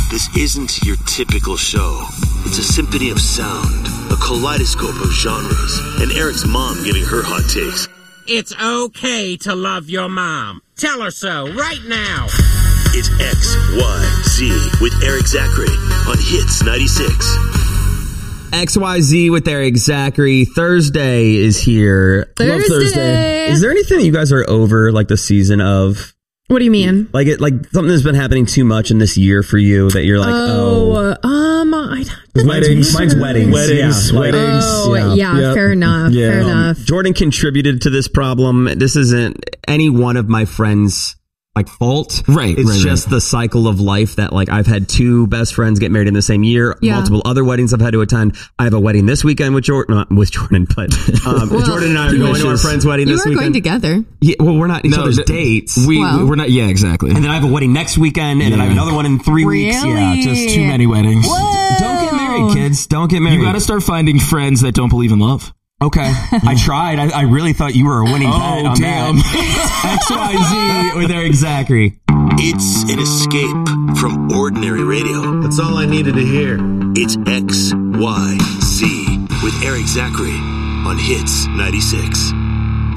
This isn't your typical show. It's a symphony of sound, a kaleidoscope of genres, and Eric's mom giving her hot takes. It's okay to love your mom. Tell her so right now. It's XYZ with Eric Zachary on Hits 96. XYZ with Eric Zachary. Thursday is here. Love Thursday. Is there anything that you guys are over, like the season of? What do you mean? Like something that's been happening too much in this year for you that you're like, mine's weddings. Weddings. Oh, yeah. Fair enough. Yeah. Fair enough. Jordan contributed to this problem. This isn't any one of my friends' fault. Right. It's just the cycle of life that I've had two best friends get married in the same year. Yeah. Multiple other weddings I've had to attend. I have a wedding this weekend with Jordan, not with Jordan, but Jordan and I are going to our friend's wedding this weekend. You are going together. Yeah, well, we're not each other's dates. We're not. Yeah, exactly. And then I have a wedding next weekend, and then I have another one in 3 weeks. Yeah, just too many weddings. Whoa. Don't get married, kids. Don't get married. You got to start finding friends that don't believe in love. Okay. I tried. I really thought you were a winning bet on that. XYZ with Eric Zachary. It's an escape from ordinary radio. That's all I needed to hear. It's XYZ with Eric Zachary on Hits 96.